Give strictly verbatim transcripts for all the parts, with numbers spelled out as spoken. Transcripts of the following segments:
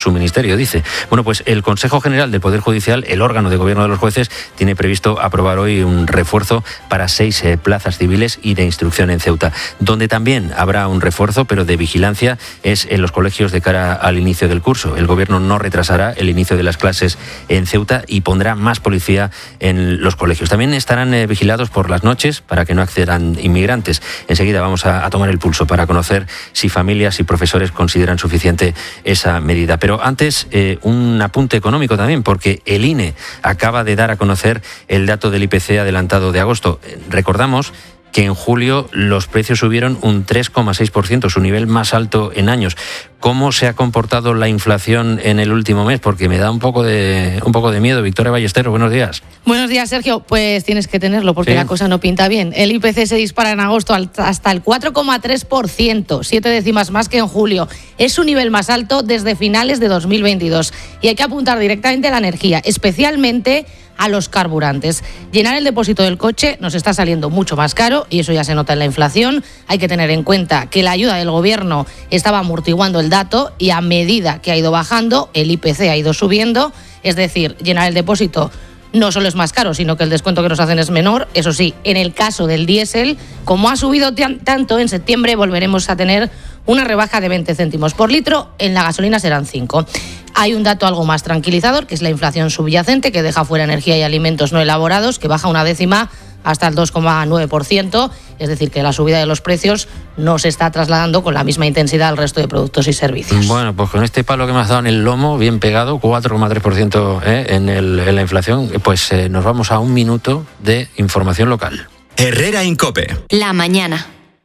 su ministerio, dice. Bueno, pues el Consejo General del Poder Judicial, el órgano de gobierno de los jueces, tiene previsto aprobar hoy un refuerzo para seis eh, plazas civiles y de instrucción en Ceuta. Donde también habrá un refuerzo, pero de vigilancia, es en los colegios de cara al inicio del curso. El gobierno no retrasará el inicio de las clases en Ceuta y pondrá más policía en los colegios. También estarán eh, vigilados por las noches para que no accedan inmigrantes. Enseguida vamos a, a tomar el pulso para conocer si familias y profesores consideran suficiente esa medida. Pero antes, eh, un apunte económico también, porque el I N E acaba de dar a conocer el dato del I P C adelantado de agosto. Recordamos que en julio los precios subieron un tres coma seis por ciento, su nivel más alto en años. ¿Cómo se ha comportado la inflación en el último mes? Porque me da un poco de un poco de miedo. Victoria Ballesteros, buenos días. Buenos días, Sergio. Pues tienes que tenerlo porque sí, la cosa no pinta bien. El I P C se dispara en agosto hasta el cuatro coma tres por ciento, siete décimas más que en julio. Es su nivel más alto desde finales de dos mil veintidós. Y hay que apuntar directamente a la energía, especialmente a los carburantes. Llenar el depósito del coche nos está saliendo mucho más caro y eso ya se nota en la inflación. Hay que tener en cuenta que la ayuda del gobierno estaba amortiguando el dato y a medida que ha ido bajando, el I P C ha ido subiendo. Es decir, llenar el depósito no solo es más caro, sino que el descuento que nos hacen es menor. Eso sí, en el caso del diésel, como ha subido t- tanto en septiembre, volveremos a tener una rebaja de veinte céntimos por litro. En la gasolina serán cinco. Hay un dato algo más tranquilizador, que es la inflación subyacente, que deja fuera energía y alimentos no elaborados, que baja una décima hasta el dos coma nueve por ciento. Es decir, que la subida de los precios no se está trasladando con la misma intensidad al resto de productos y servicios. Bueno, pues con este palo que me has dado en el lomo, bien pegado, cuatro coma tres por ciento ¿eh? en, el, en la inflación, pues eh, nos vamos a un minuto de información local. Herrera en COPE. La mañana.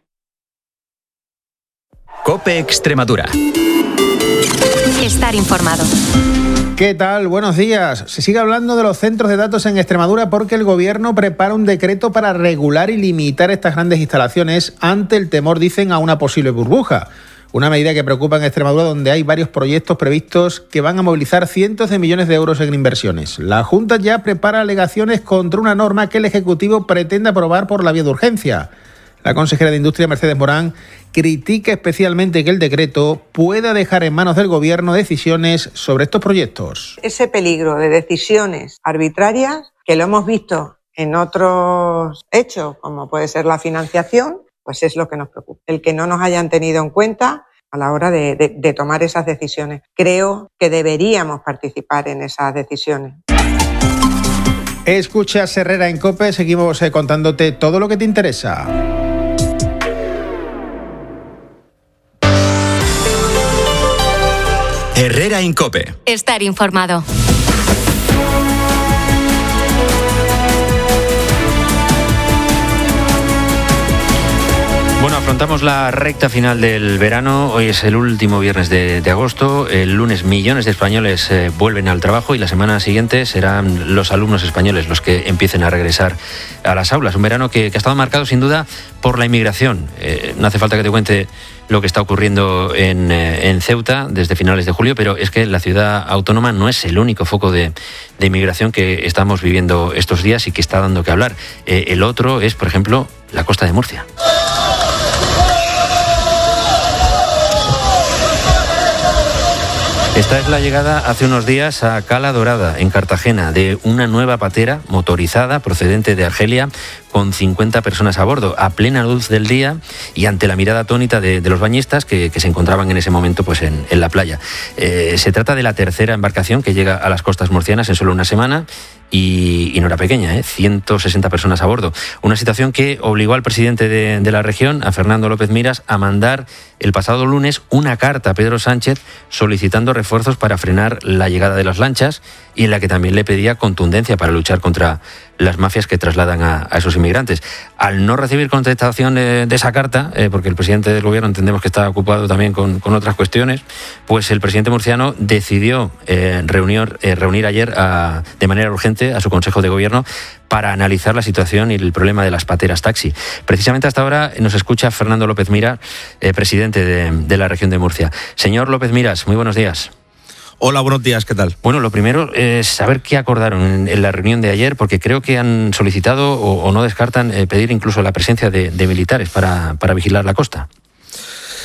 COPE Extremadura. Estar informado. ¿Qué tal? Buenos días. Se sigue hablando de los centros de datos en Extremadura porque el gobierno prepara un decreto para regular y limitar estas grandes instalaciones ante el temor, dicen, a una posible burbuja. Una medida que preocupa en Extremadura, donde hay varios proyectos previstos que van a movilizar cientos de millones de euros en inversiones. La Junta ya prepara alegaciones contra una norma que el Ejecutivo pretende aprobar por la vía de urgencia. La consejera de Industria, Mercedes Morán, critica especialmente que el decreto pueda dejar en manos del Gobierno decisiones sobre estos proyectos. Ese peligro de decisiones arbitrarias, que lo hemos visto en otros hechos, como puede ser la financiación, pues es lo que nos preocupa. El que no nos hayan tenido en cuenta a la hora de, de, de tomar esas decisiones. Creo que deberíamos participar en esas decisiones. Escuchas Herrera en COPE, seguimos contándote todo lo que te interesa. Herrera en COPE. Estar informado. Bueno, afrontamos la recta final del verano. Hoy es el último viernes de, de agosto. El lunes millones de españoles eh, vuelven al trabajo y la semana siguiente serán los alumnos españoles los que empiecen a regresar a las aulas. Un verano que, que ha estado marcado sin duda por la inmigración. Eh, no hace falta que te cuente lo que está ocurriendo en, eh, en Ceuta desde finales de julio, pero es que la ciudad autónoma no es el único foco de, de inmigración que estamos viviendo estos días y que está dando que hablar. Eh, el otro es, por ejemplo, la costa de Murcia. Esta es la llegada hace unos días a Cala Dorada, en Cartagena, de una nueva patera motorizada procedente de Argelia con cincuenta personas a bordo, a plena luz del día y ante la mirada atónita de, de los bañistas que, que se encontraban en ese momento pues en, en la playa. Eh, se trata de la tercera embarcación que llega a las costas murcianas en solo una semana. Y, y no era pequeña, ¿eh? ciento sesenta personas a bordo. Una situación que obligó al presidente de, de la región, a Fernando López Miras, a mandar el pasado lunes una carta a Pedro Sánchez solicitando refuerzos para frenar la llegada de las lanchas y en la que también le pedía contundencia para luchar contra las mafias que trasladan a, a esos inmigrantes. Al no recibir contestación de, de esa carta, eh, porque el presidente del gobierno entendemos que está ocupado también con, con otras cuestiones, pues el presidente murciano decidió eh, reunir, eh, reunir ayer a, de manera urgente a su Consejo de Gobierno para analizar la situación y el problema de las pateras taxi. Precisamente hasta ahora nos escucha Fernando López Miras, eh, presidente de, de la región de Murcia. Señor López Miras, muy buenos días. Hola, buenos días, ¿qué tal? Bueno, lo primero es saber qué acordaron en, en la reunión de ayer, porque creo que han solicitado o, o no descartan eh, pedir incluso la presencia de, de militares para, para vigilar la costa.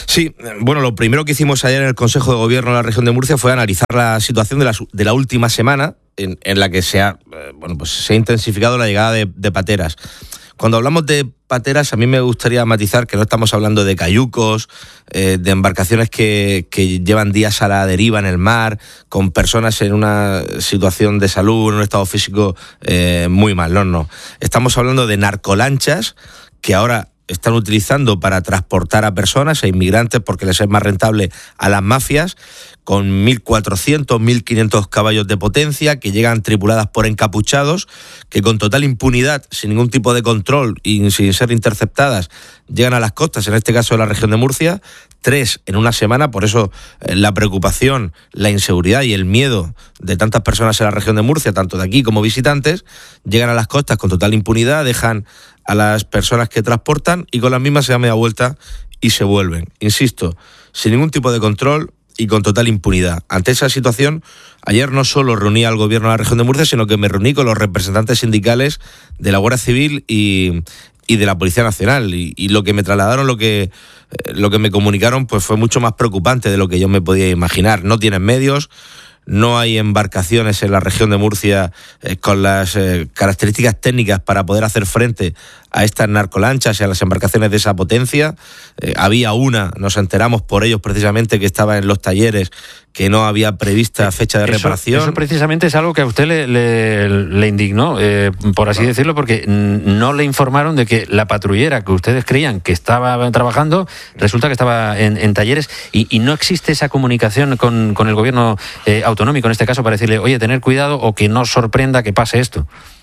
Sí, bueno, lo primero que hicimos ayer en el Consejo de Gobierno de la región de Murcia fue analizar la situación de la, de la última semana en, en la que se ha, bueno, pues se ha intensificado la llegada de, de pateras. Cuando hablamos de pateras, a mí me gustaría matizar que no estamos hablando de cayucos, eh, de embarcaciones que, que llevan días a la deriva en el mar, con personas en una situación de salud, en un estado físico eh, muy mal. No, no. Estamos hablando de narcolanchas que ahora están utilizando para transportar a personas, a inmigrantes, porque les es más rentable a las mafias, con mil cuatrocientos, mil quinientos caballos de potencia, que llegan tripuladas por encapuchados, que con total impunidad, sin ningún tipo de control y sin ser interceptadas, llegan a las costas, en este caso de la región de Murcia, tres en una semana. Por eso eh, la preocupación, la inseguridad y el miedo de tantas personas en la región de Murcia, tanto de aquí como visitantes, llegan a las costas con total impunidad, dejan a las personas que transportan y con las mismas se dan media vuelta y se vuelven. Insisto, sin ningún tipo de control y con total impunidad. Ante esa situación, ayer no solo reuní al gobierno de la región de Murcia, sino que me reuní con los representantes sindicales de la Guardia Civil y, y de la Policía Nacional. Y, y lo que me trasladaron, lo que, eh, lo que me comunicaron, pues fue mucho más preocupante de lo que yo me podía imaginar. No tienen medios, no hay embarcaciones en la región de Murcia eh, con las eh, características técnicas para poder hacer frente a estas narcolanchas y a las embarcaciones de esa potencia. Eh, había una, nos enteramos por ellos precisamente, que estaba en los talleres, que no había prevista fecha de eso, reparación. Eso precisamente es algo que a usted le, le, le indignó, eh, por así decirlo, porque no le informaron de que la patrullera que ustedes creían que estaba trabajando, resulta que estaba en, en talleres, y, y no existe esa comunicación con, con el gobierno eh, autonómico, en este caso, para decirle, oye, tener cuidado o que no sorprenda que pase esto.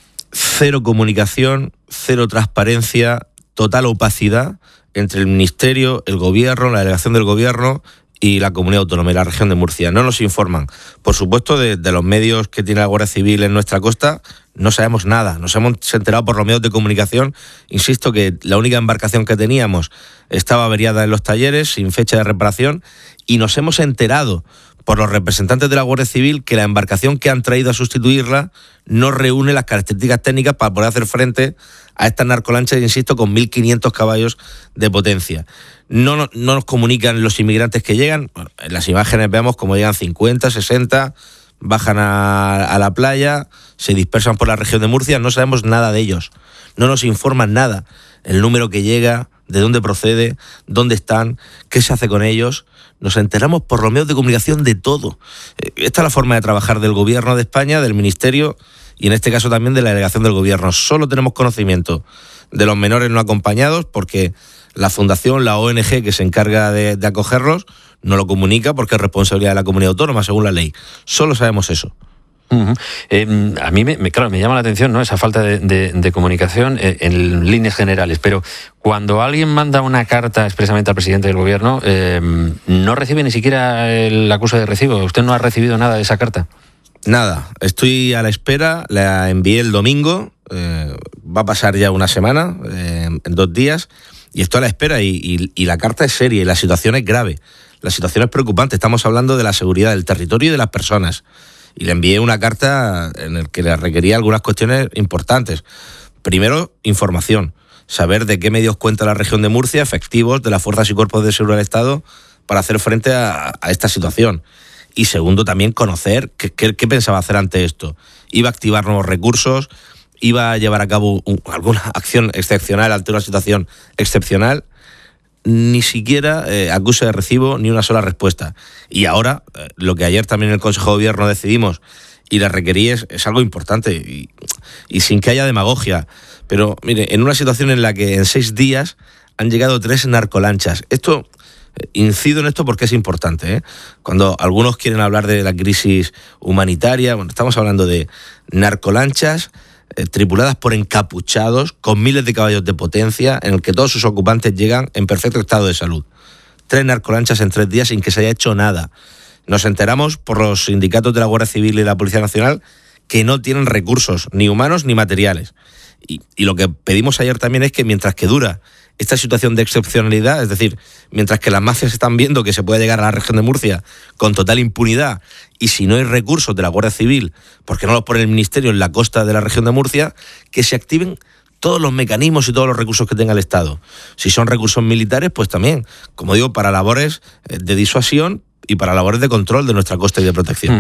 Cero comunicación, cero transparencia, total opacidad entre el Ministerio, el Gobierno, la delegación del Gobierno y la Comunidad Autónoma y la región de Murcia. No nos informan. Por supuesto, de, de los medios que tiene la Guardia Civil en nuestra costa, no sabemos nada. Nos hemos enterado por los medios de comunicación. Insisto que la única embarcación que teníamos estaba averiada en los talleres, sin fecha de reparación, y nos hemos enterado por los representantes de la Guardia Civil que la embarcación que han traído a sustituirla no reúne las características técnicas para poder hacer frente a estas narcolanchas, insisto, con mil quinientos caballos de potencia. No, no, no nos comunican los inmigrantes que llegan. Bueno, en las imágenes vemos cómo llegan cincuenta, sesenta, bajan a, a la playa, se dispersan por la región de Murcia, no sabemos nada de ellos. No nos informan nada. El número que llega, de dónde procede, dónde están, qué se hace con ellos. Nos enteramos por los medios de comunicación de todo. Esta es la forma de trabajar del Gobierno de España, del Ministerio y en este caso también de la delegación del Gobierno. Solo tenemos conocimiento de los menores no acompañados porque la fundación, la O N G que se encarga de, de acogerlos, no lo comunica porque es responsabilidad de la comunidad autónoma según la ley. Solo sabemos eso. Uh-huh. Eh, a mí, me, me, claro, me llama la atención, ¿no?, esa falta de, de, de comunicación eh, en líneas generales, pero cuando alguien manda una carta expresamente al presidente del gobierno, eh, no recibe ni siquiera el acuse de recibo. ¿Usted no ha recibido nada de esa carta? Nada, estoy a la espera, la envié el domingo, eh, va a pasar ya una semana, eh, en dos días, y estoy a la espera, y, y, y la carta es seria y la situación es grave, la situación es preocupante. Estamos hablando de la seguridad del territorio y de las personas. Y le envié una carta en la que le requería algunas cuestiones importantes. Primero, información. Saber de qué medios cuenta la región de Murcia, efectivos de las fuerzas y cuerpos de seguridad del Estado, para hacer frente a, a esta situación. Y segundo, también conocer qué, qué, qué pensaba hacer ante esto. Iba a activar nuevos recursos, iba a llevar a cabo un, alguna acción excepcional ante una situación excepcional. Ni siquiera eh, acuse de recibo ni una sola respuesta. Y ahora, eh, lo que ayer también en el Consejo de Gobierno decidimos y le requerí es, es algo importante y, y sin que haya demagogia. Pero mire, en una situación en la que en seis días han llegado tres narcolanchas. Esto, eh, incido en esto porque es importante, ¿eh? Cuando algunos quieren hablar de la crisis humanitaria, bueno, estamos hablando de narcolanchas Eh, tripuladas por encapuchados, con miles de caballos de potencia, en el que todos sus ocupantes llegan en perfecto estado de salud. Tres narcolanchas en tres días sin que se haya hecho nada. Nos enteramos por los sindicatos de la Guardia Civil y de la Policía Nacional que no tienen recursos, ni humanos ni materiales. Y, y lo que pedimos ayer también es que mientras que dura esta situación de excepcionalidad, es decir, mientras que las mafias están viendo que se puede llegar a la región de Murcia con total impunidad, y si no hay recursos de la Guardia Civil, porque no los pone el Ministerio en la costa de la región de Murcia, que se activen todos los mecanismos y todos los recursos que tenga el Estado. Si son recursos militares, pues también, como digo, para labores de disuasión y para labores de control de nuestra costa y de protección.